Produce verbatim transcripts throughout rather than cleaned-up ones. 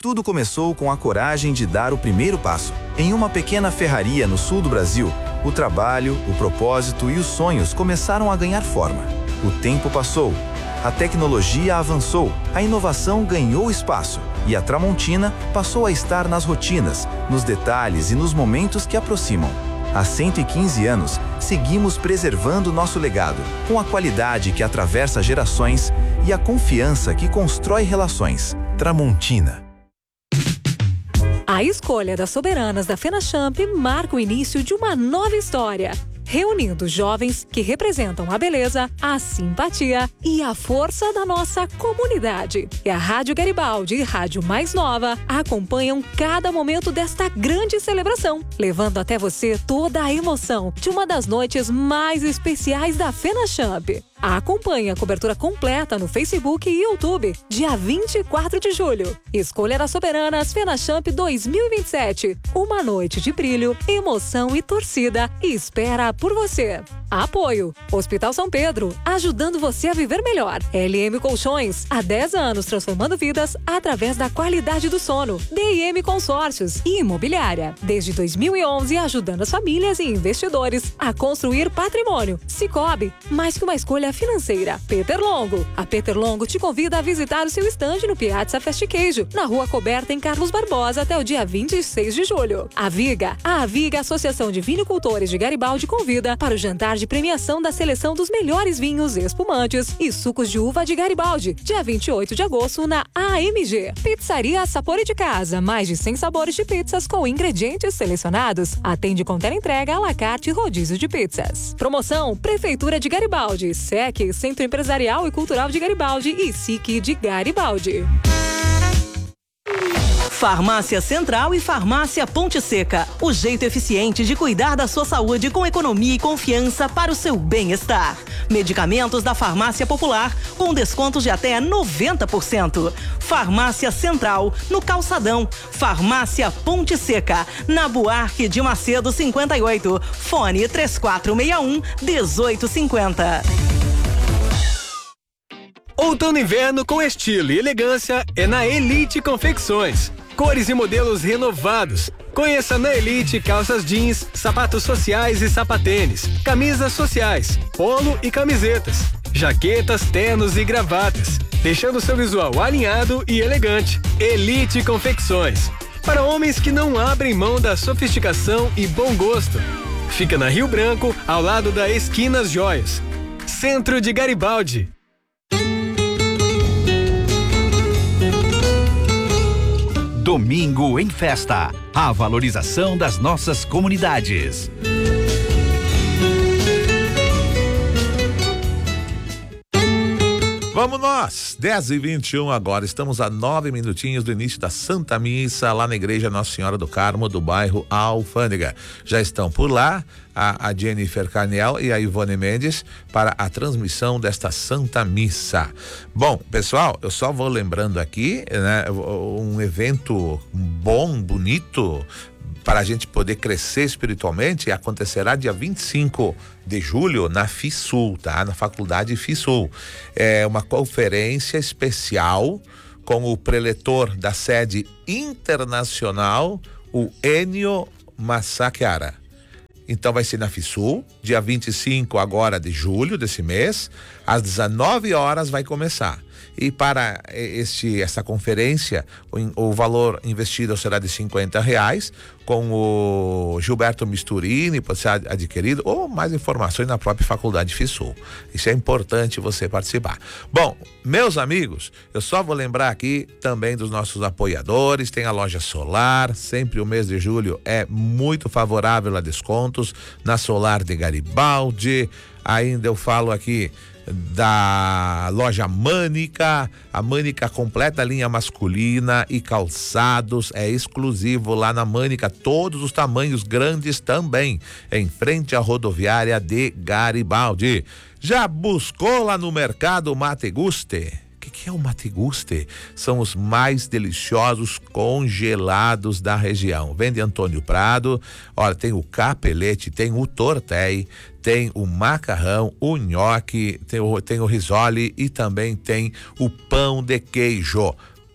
Tudo começou com a coragem de dar o primeiro passo. Em uma pequena ferraria no sul do Brasil, o trabalho, o propósito e os sonhos começaram a ganhar forma. O tempo passou, a tecnologia avançou, a inovação ganhou espaço e a Tramontina passou a estar nas rotinas, nos detalhes e nos momentos que aproximam. Há cento e quinze anos, seguimos preservando nosso legado, com a qualidade que atravessa gerações e a confiança que constrói relações. Tramontina. A escolha das soberanas da FenaChamp marca o início de uma nova história, reunindo jovens que representam a beleza, a simpatia e a força da nossa comunidade. E a Rádio Garibaldi e Rádio Mais Nova acompanham cada momento desta grande celebração, levando até você toda a emoção de uma das noites mais especiais da FenaChamp. Acompanhe a cobertura completa no Facebook e YouTube, dia vinte e quatro de julho. Escolha das Soberanas FenaChamp dois mil e vinte e sete. Uma noite de brilho, emoção e torcida espera por você. Apoio: Hospital São Pedro, ajudando você a viver melhor. L M Colchões, há dez anos transformando vidas através da qualidade do sono. D I M Consórcios e Imobiliária, desde dois mil e onze ajudando as famílias e investidores a construir patrimônio. Cicobi, mais que uma escolha financeira. Peter Longo, a Peter Longo te convida a visitar o seu estande no Piazza Fast Queijo, na Rua Coberta em Carlos Barbosa até o dia vinte e seis de julho. A Viga, a Viga Associação de Vinicultores de Garibaldi convida para o jantar de premiação da seleção dos melhores vinhos, espumantes e sucos de uva de Garibaldi, dia vinte e oito de agosto na A M G. Pizzaria Sapori de Casa, mais de cem sabores de pizzas com ingredientes selecionados. Atende com teleentrega, à la carte e rodízio de pizzas. Promoção: Prefeitura de Garibaldi, S E C, Centro Empresarial e Cultural de Garibaldi e S I C de Garibaldi. Farmácia Central e Farmácia Ponte Seca. O jeito eficiente de cuidar da sua saúde com economia e confiança para o seu bem-estar. Medicamentos da Farmácia Popular com descontos de até noventa por cento. Farmácia Central, no Calçadão. Farmácia Ponte Seca, na Buarque de Macedo cinquenta e oito. Fone três quatro seis um, um oito cinco zero. Outono e inverno com estilo e elegância é na Elite Confecções. Cores e modelos renovados. Conheça na Elite calças jeans, sapatos sociais e sapatênis, camisas sociais, polo e camisetas, jaquetas, ternos e gravatas, deixando seu visual alinhado e elegante. Elite Confecções. Para homens que não abrem mão da sofisticação e bom gosto. Fica na Rio Branco, ao lado da Esquinas Joias. Centro de Garibaldi. Domingo em Festa, a valorização das nossas comunidades. Vamos nós, dez e vinte e um agora, estamos a nove minutinhos do início da Santa Missa lá na Igreja Nossa Senhora do Carmo, do bairro Alfândega. Já estão por lá a, a Jennifer Carniel e a Ivone Mendes para a transmissão desta Santa Missa. Bom, pessoal, eu só vou lembrando aqui, né, um evento bom, bonito, para a gente poder crescer espiritualmente, acontecerá dia vinte e cinco de julho na FISUL, tá? Na Faculdade FISUL. É uma conferência especial com o preletor da sede internacional, o Ennio Massacchiara. Então vai ser na FISUL, dia vinte e cinco agora de julho desse mês, às dezenove horas vai começar. E para este, essa conferência, o, o valor investido será de cinquenta reais, com o Gilberto Misturini, pode ser adquirido, ou mais informações na própria Faculdade FISUL. Isso é importante você participar. Bom, meus amigos, eu só vou lembrar aqui também dos nossos apoiadores, tem a loja Solar, sempre o mês de julho é muito favorável a descontos, na Solar de Garibaldi, ainda eu falo aqui da loja Mânica, a Mânica completa linha masculina e calçados, é exclusivo lá na Mânica, todos os tamanhos grandes também, em frente à rodoviária de Garibaldi. Já buscou lá no mercado Mate Guste? O que, que é o Mate Guste? São os mais deliciosos congelados da região. Vende Antônio Prado, olha, tem o capelete, tem o tortei, tem o macarrão, o nhoque, tem o, tem o risole e também tem o pão de queijo.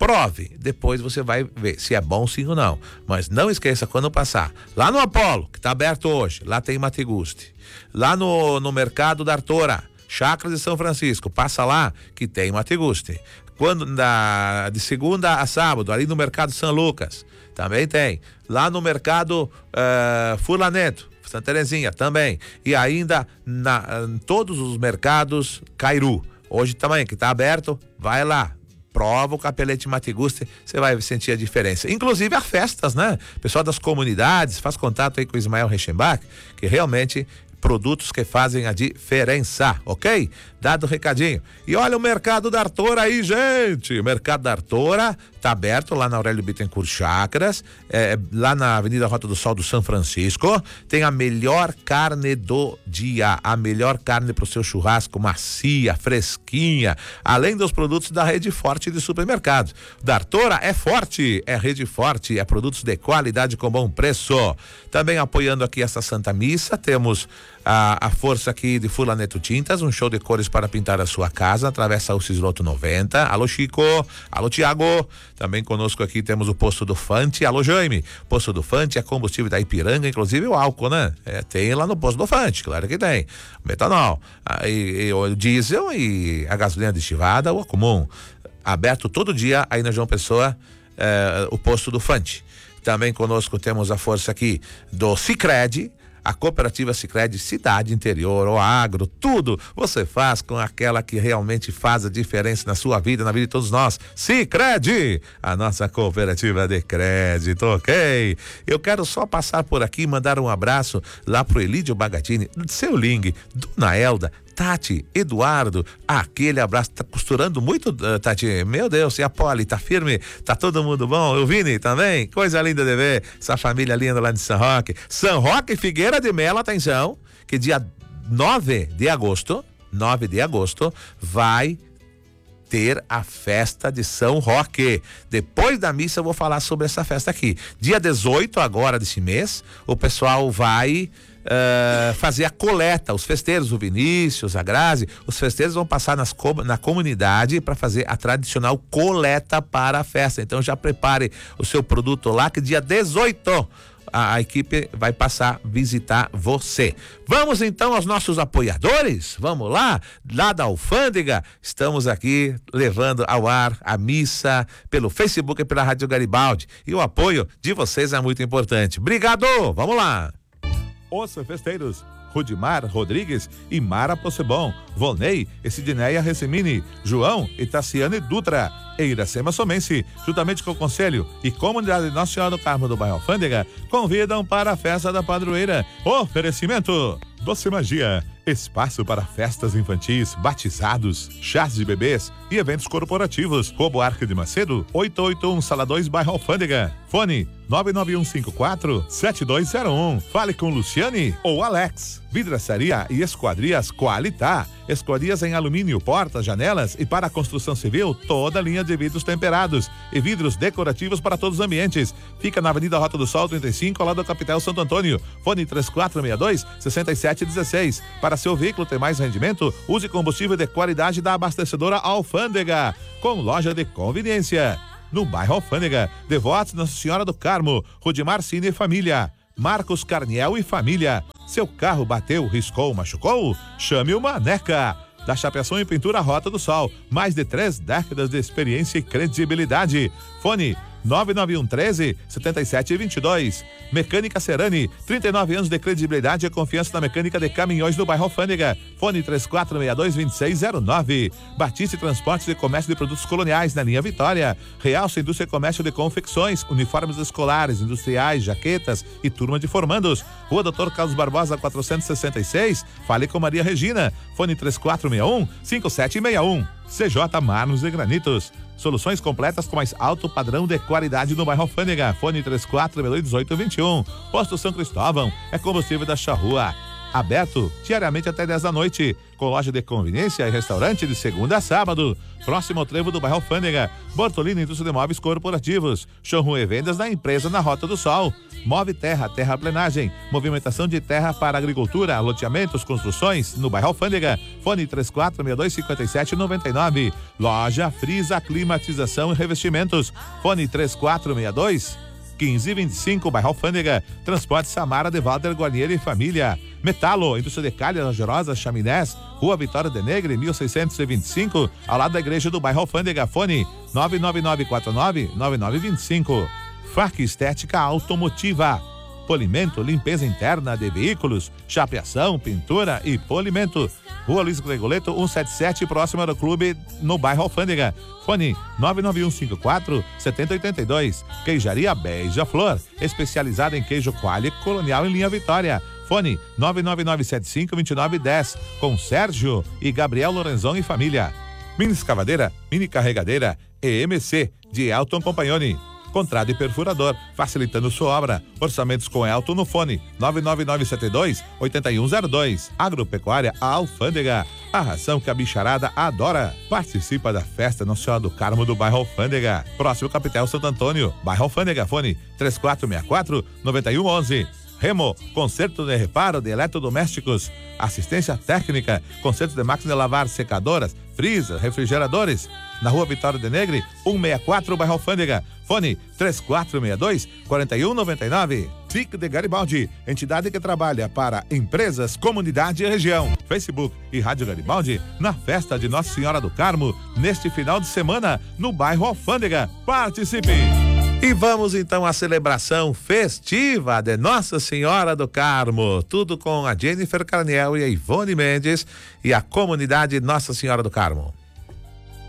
Prove, depois você vai ver se é bom sim ou não. Mas não esqueça, quando passar lá no Apolo, que está aberto hoje, lá tem Mate Gusti. Lá no, no Mercado da Artora, Chácaras de São Francisco, passa lá que tem Mate Gusti. Quando da, de segunda a sábado, ali no Mercado São Lucas, também tem. Lá no Mercado uh, Furlaneto, Santa Terezinha, também. E ainda na, em todos os mercados Cairu. Hoje também, que está aberto, vai lá. Prova o capelete Mate Gusti, você vai sentir a diferença. Inclusive as festas, né? Pessoal das comunidades, faz contato aí com o Ismael Reichenbach, que realmente produtos que fazem a diferença, ok? Dado o recadinho. E olha o Mercado da Artora aí, gente. O Mercado da Artora tá aberto lá na Aurélio Bittencourt Chácaras, é, lá na Avenida Rota do Sol do São Francisco. Tem a melhor carne do dia, a melhor carne pro seu churrasco, macia, fresquinha, além dos produtos da rede forte de supermercados. Da Artora é forte, é rede forte, é produtos de qualidade com bom preço. Também apoiando aqui essa Santa Missa, temos A, a força aqui de Furlaneto Tintas, um show de cores para pintar a sua casa, atravessa o Cisloto noventa. Alô Chico, alô Tiago, também conosco aqui temos o Posto do Fante. Alô Jaime, Posto do Fante é combustível da Ipiranga, inclusive o álcool, né? É, tem lá no Posto do Fante, claro que tem. Metanol, a, e, e, o diesel e a gasolina aditivada, o comum. Aberto todo dia aí na João Pessoa, é, o Posto do Fante. Também conosco temos a força aqui do Sicredi, a cooperativa Sicredi, cidade, interior, o agro, tudo você faz com aquela que realmente faz a diferença na sua vida, na vida de todos nós. Sicredi, a nossa cooperativa de crédito, ok? Eu quero só passar por aqui e mandar um abraço lá pro Elídio Bagatini, seu Ling, Dona Elda, Tati, Eduardo, aquele abraço, tá costurando muito, uh, Tati, meu Deus, e a Poli, tá firme, tá todo mundo bom, o Vini também, coisa linda de ver, essa família linda lá de São Roque, São Roque e Figueira de Melo, atenção, que dia nove de agosto, nove de agosto, vai ter a festa de São Roque. Depois da missa eu vou falar sobre essa festa aqui. Dia dezoito agora desse mês, o pessoal vai Uh, fazer a coleta, os festeiros, o Vinícius, a Grazi, os festeiros vão passar nas, na comunidade para fazer a tradicional coleta para a festa. Então já prepare o seu produto lá, que dia dezoito a, a equipe vai passar visitar você. Vamos então aos nossos apoiadores? Vamos lá? Lá da Alfândega, estamos aqui levando ao ar a missa pelo Facebook e pela Rádio Garibaldi. E o apoio de vocês é muito importante. Obrigado! Vamos lá! Os festeiros, Rudimar Rodrigues e Mara Possebon, Volney e Sidneia Recemini, João e Tassiane Dutra e Iracema Somense, juntamente com o Conselho e Comunidade Nossa Senhora do Carmo do bairro Alfândega, convidam para a festa da padroeira. Oferecimento Doce Magia, espaço para festas infantis, batizados, chás de bebês e eventos corporativos. Rua Buarque de Macedo, oitocentos e oitenta e um, Sala dois, bairro Alfândega. Fone nove nove um cinco quatro sete dois zero um. Fale com Luciane ou Alex. Vidraçaria e Esquadrias Qualitá. Esquadrias em alumínio, portas, janelas e para a construção civil, toda a linha de vidros temperados e vidros decorativos para todos os ambientes. Fica na Avenida Rota do Sol trinta e cinco, ao lado da Capital Santo Antônio. Fone três quatro seis dois, seis sete um seis. Para seu veículo ter mais rendimento, use combustível de qualidade da abastecedora Alfândega, com loja de conveniência. No bairro Alfândega, Devotos Nossa Senhora do Carmo, Rudimar Cine e Família, Marcos Carniel e Família. Seu carro bateu, riscou, machucou? Chame o Maneca. Da Chapeação e Pintura Rota do Sol, mais de três décadas de experiência e credibilidade. Fone nove nove um treze, setenta e sete vinte e dois. Mecânica Serani, trinta e nove anos de credibilidade e confiança na mecânica de caminhões do bairro Alfândega. Fone três quatro seis dois, dois seis zero nove. Batiste Transportes e Comércio de Produtos Coloniais na linha Vitória. Realça Indústria e Comércio de Confecções, uniformes escolares, industriais, jaquetas e turma de formandos. Rua Doutor Carlos Barbosa, quatrocentos e sessenta e seis. Fale com Maria Regina. Fone três quatro seis um, cinco sete seis um. C J Marnos e Granitos. Soluções completas com mais alto padrão de qualidade no bairro Alfândega. Fone três quatro seis dois, um oito dois um. Posto São Cristóvão é combustível da Charrua. aberto diariamente até dez da noite, com loja de conveniência e restaurante de segunda a sábado. Próximo ao trevo do bairro Alfândega. Bortolini Indústria de Móveis Corporativos. Showroom e vendas da empresa na Rota do Sol. Move Terra, terraplenagem, movimentação de terra para agricultura, loteamentos, construções, no bairro Alfândega. Fone três quatro seis dois, cinco sete nove nove. Loja Frisa Climatização e Revestimentos. Fone três quatro seis dois, quinze vinte e cinco, bairro Alfândega. Transporte Samara de Walter Guarnieri e família. Metalo, indústria de calhas, lajerosas, chaminés, Rua Vitória de Negre, mil seiscentos e vinte e cinco, ao lado da igreja do bairro Alfândega. Fone nove nove nove quatro nove, nove nove dois cinco. F A C Estética Automotiva. Polimento, limpeza interna de veículos, chapeação, pintura e polimento. Rua Luiz Gregoleto, cento e setenta e sete, próximo ao clube, no bairro Alfândega. Fone nove nove um cinco quatro, sete zero oito dois. Queijaria Beija-Flor, especializada em queijo coalho colonial em linha Vitória. Fone nove nove nove sete cinco, dois nove um zero, com Sérgio e Gabriel Lorenzon e família. Mini escavadeira, mini carregadeira E M C de Elton Compagnoni. Contrato e perfurador, facilitando sua obra. Orçamentos com Elton no fone nove nove nove sete dois, oito um zero dois. Agropecuária Alfândega, a ração que a bicharada adora. Participa da festa Nossa Senhora do Carmo do bairro Alfândega. Próximo Capitel Santo Antônio, bairro Alfândega. Fone três quatro seis quatro, nove um um um. Remo, conserto de reparo de eletrodomésticos, assistência técnica, conserto de máquina de lavar, secadoras, freezer, refrigeradores. Na Rua Vitória de Negre, cento e sessenta e quatro, bairro Alfândega. Fone três quatro seis dois, quatro um nove nove. T I C de Garibaldi, entidade que trabalha para empresas, comunidade e região. Facebook e Rádio Garibaldi, na festa de Nossa Senhora do Carmo, neste final de semana, no bairro Alfândega. Participe! E vamos então à celebração festiva de Nossa Senhora do Carmo. Tudo com a Jennifer Carniel e a Ivone Mendes e a comunidade Nossa Senhora do Carmo.